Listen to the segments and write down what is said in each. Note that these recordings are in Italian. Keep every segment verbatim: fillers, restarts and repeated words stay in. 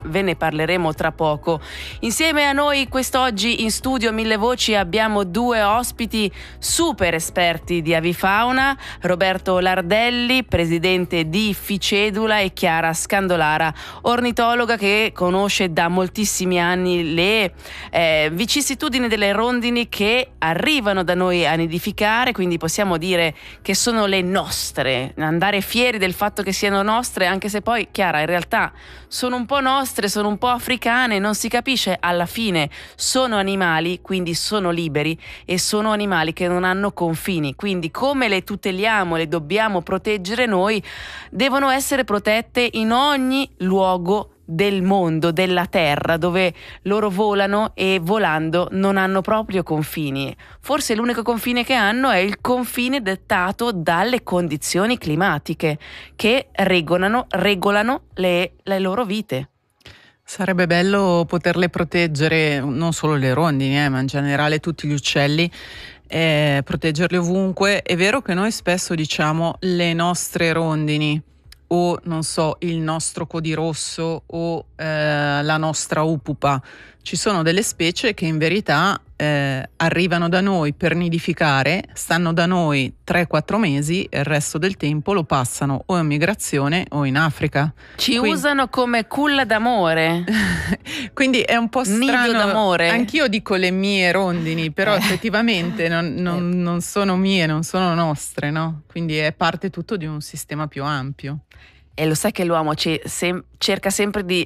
ve ne parleremo tra poco. Insieme a noi quest'oggi in studio Mille Voci abbiamo due ospiti super esperti di avifauna, Roberto Lardelli, presidente di Ficedula, e Chiara Scandolara, ornitologa che conosce da moltissimi anni le eh, vicissitudini delle rondini che arrivano da noi a nidificare, quindi possiamo dire che sono le nostre, andare fieri del fatto che siano nostre, anche se poi, Chiara, in realtà sono un po' nostre, sono un po' africane, non si capisce, alla fine sono animali, quindi sono liberi, e sono animali che non hanno confini, quindi come le tuteliamo, le dobbiamo proteggere noi, devono essere protette in ogni luogo del mondo, della terra, dove loro volano, e volando non hanno proprio confini. Forse l'unico confine che hanno è il confine dettato dalle condizioni climatiche che regolano, regolano le, le loro vite. Sarebbe bello poterle proteggere, non solo le rondini, eh, ma in generale tutti gli uccelli, eh, proteggerli ovunque. È vero che noi spesso diciamo le nostre rondini, o non so, il nostro codirosso o eh, la nostra upupa. Ci sono delle specie che in verità eh, arrivano da noi per nidificare, stanno da noi tre quattro mesi e il resto del tempo lo passano o in migrazione o in Africa. Ci Quindi, usano come culla d'amore. Quindi è un po' strano. Nido d'amore. Anch'io dico le mie rondini, però effettivamente non, non, non sono mie, non sono nostre, no? Quindi è parte tutto di un sistema più ampio. E lo sai che l'uomo ce- sem- cerca sempre di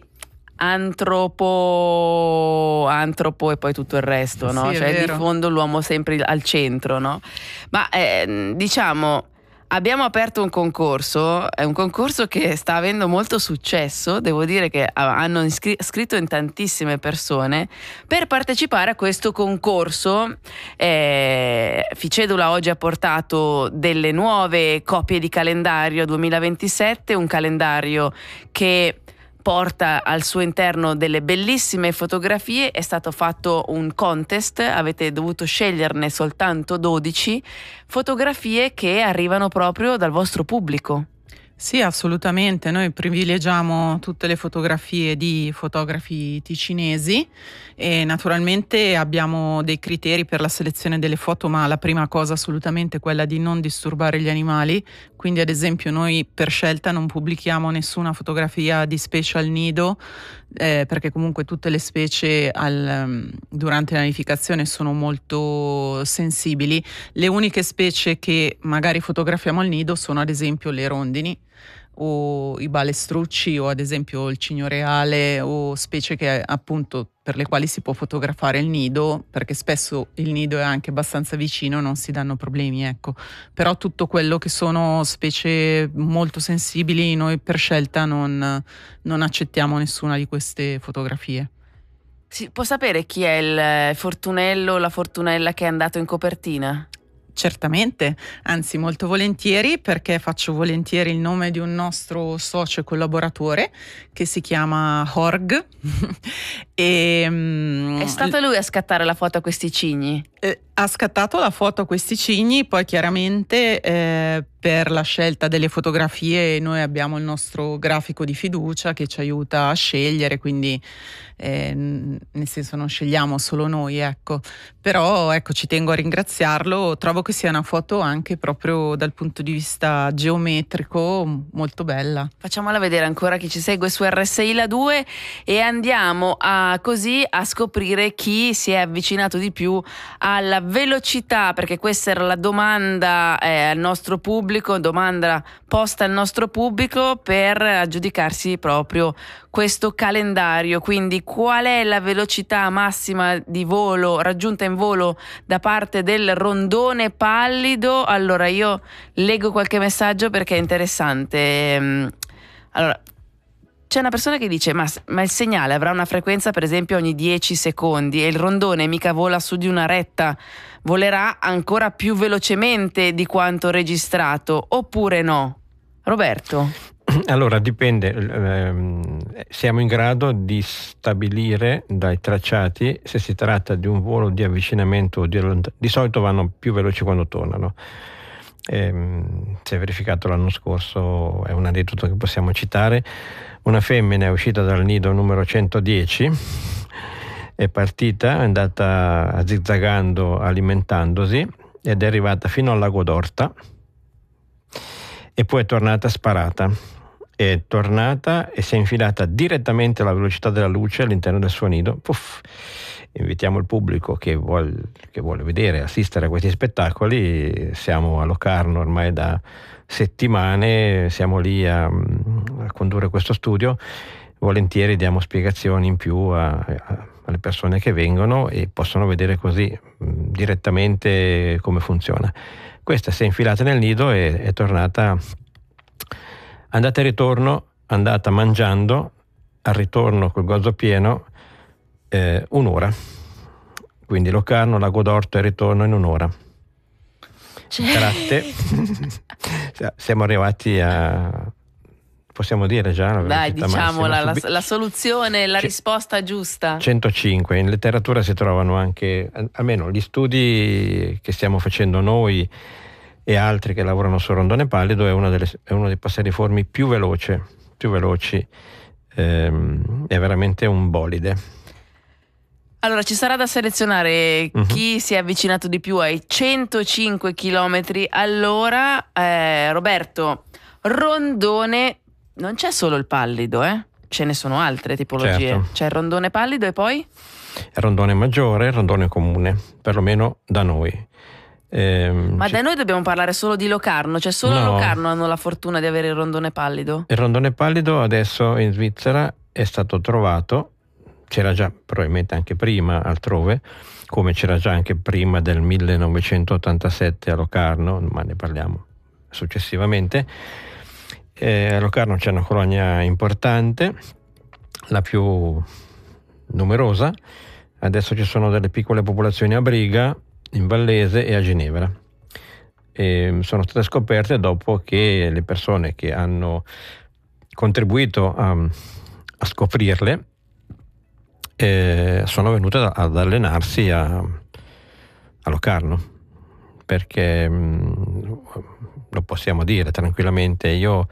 antropo antropo e poi tutto il resto, no? Sì, Cioè di fondo l'uomo sempre al centro, no? Ma eh, diciamo, abbiamo aperto un concorso, è un concorso che sta avendo molto successo, devo dire che hanno iscri- scritto in tantissime persone per partecipare a questo concorso. eh, Ficedula oggi ha portato delle nuove copie di calendario duemilaventisette, un calendario che porta al suo interno delle bellissime fotografie. È stato fatto un contest, avete dovuto sceglierne soltanto dodici fotografie che arrivano proprio dal vostro pubblico. Sì, assolutamente. Noi privilegiamo tutte le fotografie di fotografi ticinesi e naturalmente abbiamo dei criteri per la selezione delle foto, ma la prima cosa assolutamente è quella di non disturbare gli animali. Quindi ad esempio noi per scelta non pubblichiamo nessuna fotografia di specie al nido, eh, perché comunque tutte le specie al, durante la nidificazione sono molto sensibili. Le uniche specie che magari fotografiamo al nido sono ad esempio le rondini o i balestrucci o ad esempio il cigno reale, o specie che appunto per le quali si può fotografare il nido, perché spesso il nido è anche abbastanza vicino, non si danno problemi, ecco. Però tutto quello che sono specie molto sensibili noi per scelta non, non accettiamo nessuna di queste fotografie. Si può sapere chi è il fortunello o la fortunella che è andato in copertina? Certamente, anzi molto volentieri, perché faccio volentieri il nome di un nostro socio e collaboratore che si chiama Horg. e, um, è stato lui a scattare la foto a questi cigni? Eh, ha scattato la foto a questi cigni, poi chiaramente eh, per la scelta delle fotografie noi abbiamo il nostro grafico di fiducia che ci aiuta a scegliere, quindi eh, nel senso non scegliamo solo noi, ecco. Però ecco, ci tengo a ringraziarlo, trovo che sia una foto anche proprio dal punto di vista geometrico molto bella. Facciamola vedere ancora chi ci segue su R S I La due e andiamo a, così a scoprire chi si è avvicinato di più alla velocità, perché questa era la domanda eh, al nostro pubblico, domanda posta al nostro pubblico per aggiudicarsi proprio questo calendario. Quindi qual è la velocità massima di volo raggiunta in volo da parte del rondone pallido? Allora io leggo qualche messaggio perché è interessante. Allora, c'è una persona che dice ma, ma il segnale avrà una frequenza per esempio ogni dieci secondi e il rondone mica vola su di una retta, volerà ancora più velocemente di quanto registrato oppure no? Roberto? Allora dipende, ehm, siamo in grado di stabilire dai tracciati se si tratta di un volo di avvicinamento o di allontanaggio. Di solito vanno più veloci quando tornano. ehm, si è verificato l'anno scorso, è un aneddoto che possiamo citare. Una femmina è uscita dal nido numero centodieci, è partita, è andata zizzagando, alimentandosi, ed è arrivata fino al lago d'Orta e poi è tornata sparata. È tornata e si è infilata direttamente alla velocità della luce all'interno del suo nido. Puff. Invitiamo il pubblico che vuole, che vuole vedere, assistere a questi spettacoli. Siamo a Locarno ormai da settimane, siamo lì a, a condurre questo studio. Volentieri diamo spiegazioni in più a, a, alle persone che vengono e possono vedere così mh, direttamente come funziona. Questa si è infilata nel nido e è tornata, andata e ritorno, andata mangiando, al ritorno col gozzo pieno, eh, un'ora. Quindi Locarno, Lago d'Orto e ritorno in un'ora. Cioè... Tratte. Siamo arrivati a... possiamo dire già la Dai, diciamola, la, subi... la soluzione, la C- risposta giusta. centocinque. In letteratura si trovano anche, almeno gli studi che stiamo facendo noi e altri che lavorano su Rondone Pallido, è, una delle, è uno dei passeriformi più veloce, più veloci, ehm, è veramente un bolide. Allora, ci sarà da selezionare uh-huh. chi si è avvicinato di più ai centocinque chilometri all'ora. Eh, Roberto, rondone, non c'è solo il pallido, eh? Ce ne sono altre tipologie. Certo. C'è il rondone pallido e poi? Il rondone maggiore, il rondone comune, perlomeno da noi. Eh, Ma c- da noi dobbiamo parlare solo di Locarno, cioè solo no. a Locarno hanno la fortuna di avere il rondone pallido? Il rondone pallido adesso in Svizzera è stato trovato, c'era già probabilmente anche prima altrove, come c'era già anche prima del millenovecentottantasette a Locarno, ma ne parliamo successivamente. Eh, a Locarno c'è una colonia importante, la più numerosa. Adesso ci sono delle piccole popolazioni a Briga, in Vallese e a Ginevra. E sono state scoperte dopo che le persone che hanno contribuito a, a scoprirle eh, sono venute ad allenarsi a, a Locarno, perché mh, lo possiamo dire tranquillamente, io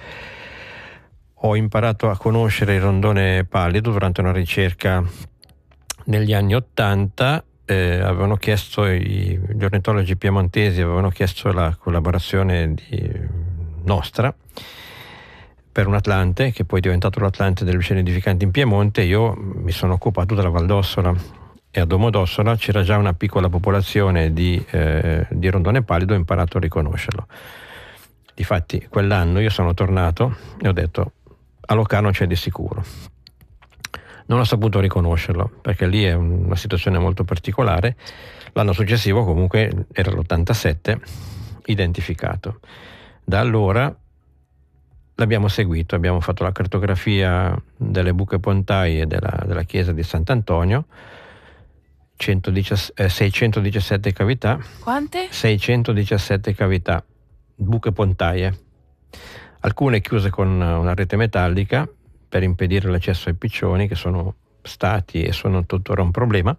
ho imparato a conoscere il rondone pallido durante una ricerca negli anni Ottanta. Eh, avevano chiesto, i, gli ornitologi piemontesi avevano chiesto la collaborazione di, nostra per un Atlante, che poi è diventato l'Atlante delle vicende edificanti in Piemonte. Io mi sono occupato della Val d'Ossola, e a Domodossola c'era già una piccola popolazione di, eh, di rondone pallido, ho imparato a riconoscerlo. Difatti quell'anno io sono tornato e ho detto a Locarno c'è di sicuro. Non ho saputo riconoscerlo perché lì è una situazione molto particolare. L'anno successivo comunque era l'ottantasette, identificato. Da allora l'abbiamo seguito, abbiamo fatto la cartografia delle buche pontaie della, della chiesa di Sant'Antonio, centodiciassette, eh, seicentodiciassette cavità. Quante? seicentodiciassette cavità, buche pontaie, alcune chiuse con una rete metallica per impedire l'accesso ai piccioni, che sono stati e sono tuttora un problema,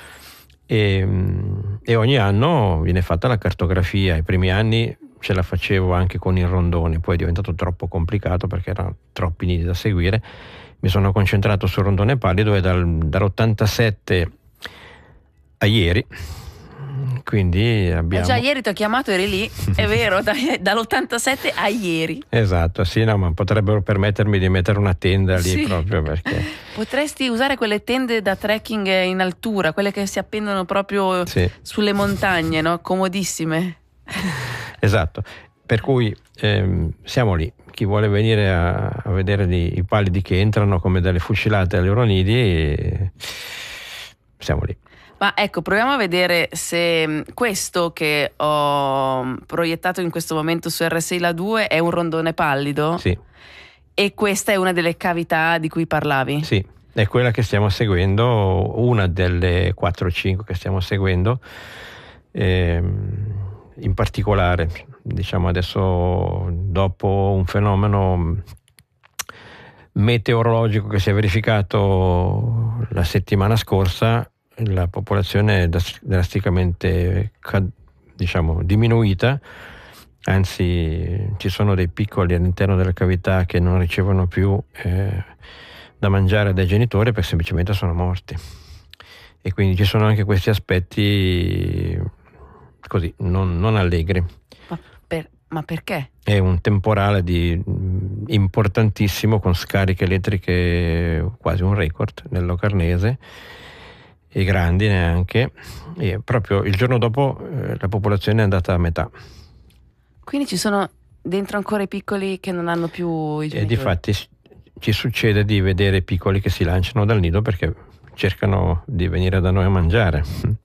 e, e ogni anno viene fatta la cartografia. I primi anni ce la facevo anche con il rondone, poi è diventato troppo complicato perché erano troppi nidi da seguire. Mi sono concentrato sul rondone pallido e dal, dall'ottantasette a ieri, quindi abbiamo... Eh già, ieri ti ho chiamato, eri lì, è vero, da, dall'ottantasette a ieri. Esatto, sì, no, ma potrebbero permettermi di mettere una tenda lì, sì, proprio perché... Potresti usare quelle tende da trekking in altura, quelle che si appendono proprio, sì, sulle montagne, no? Comodissime. Esatto, per cui ehm, siamo lì. Chi vuole venire a, a vedere di, i pallidi che entrano come delle fucilate agli oronidi, e... siamo lì. Ma ecco, proviamo a vedere se questo che ho proiettato in questo momento su R sei La due è un rondone pallido. Sì. E questa è una delle cavità di cui parlavi? Sì, è quella che stiamo seguendo, una delle quattro o cinque che stiamo seguendo. Ehm, in particolare, diciamo adesso, dopo un fenomeno meteorologico che si è verificato la settimana scorsa, la popolazione è drasticamente, diciamo, diminuita anzi ci sono dei piccoli all'interno della cavità che non ricevono più eh, da mangiare dai genitori perché semplicemente sono morti. E quindi ci sono anche questi aspetti così non, non allegri. Ma, per, ma perché? È un temporale di, importantissimo, con scariche elettriche quasi un record nel Locarnese, e grandi neanche, e proprio il giorno dopo eh, la popolazione è andata a metà. Quindi ci sono dentro ancora i piccoli che non hanno più i genitori? E difatti ci succede di vedere i piccoli che si lanciano dal nido perché cercano di venire da noi a mangiare.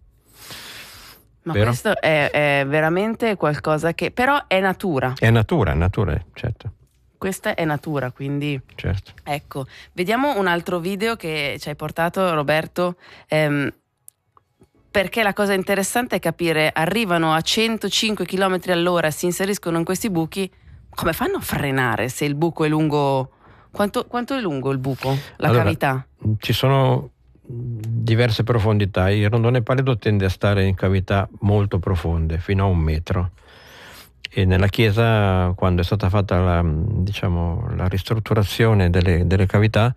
Ma Vero? questo è, è veramente qualcosa che però è natura. È natura, è natura, certo. Questa è natura, quindi certo. Ecco, vediamo un altro video che ci hai portato, Roberto, ehm, perché la cosa interessante è capire, arrivano a centocinque chilometri all'ora, si inseriscono in questi buchi, come fanno a frenare se il buco è lungo? Quanto, quanto è lungo il buco, la allora, cavità? Ci sono diverse profondità. Il rondone pallido tende a stare in cavità molto profonde, fino a un metro. E nella chiesa, quando è stata fatta la, diciamo, la ristrutturazione delle, delle cavità,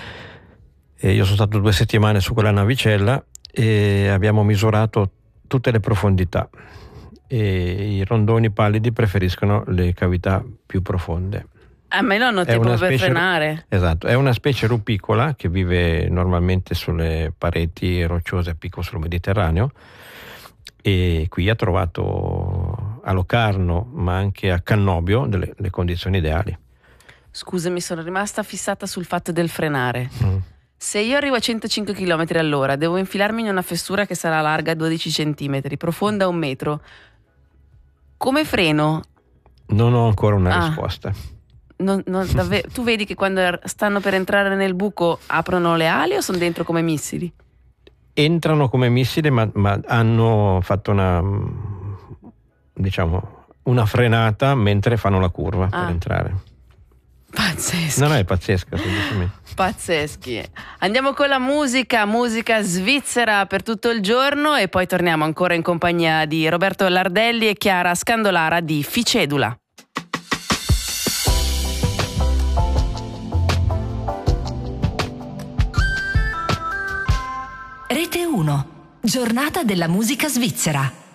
e io sono stato due settimane su quella navicella e abbiamo misurato tutte le profondità, e i rondoni pallidi preferiscono le cavità più profonde. A me lo hanno tipo per frenare. Esatto, è una specie rupicola che vive normalmente sulle pareti rocciose a picco sul Mediterraneo, e qui ha trovato a Locarno ma anche a Cannobio delle le condizioni ideali. Scusami, sono rimasta fissata sul fatto del frenare. Mm. Se io arrivo a centocinque chilometri all'ora, devo infilarmi in una fessura che sarà larga dodici centimetri, profonda un metro. Come freno? Non ho ancora una Ah. risposta. Non, non, davvero, tu vedi che quando er- stanno per entrare nel buco aprono le ali o sono dentro come missili? Entrano come missili, ma, ma hanno fatto una, diciamo, una frenata mentre fanno la curva Ah. per entrare. Pazzeschi. Non è pazzesca, semplicemente. Pazzeschi. Andiamo con la musica, musica svizzera per tutto il giorno, e poi torniamo ancora in compagnia di Roberto Lardelli e Chiara Scandolara di Ficedula. Rete uno, giornata della musica svizzera.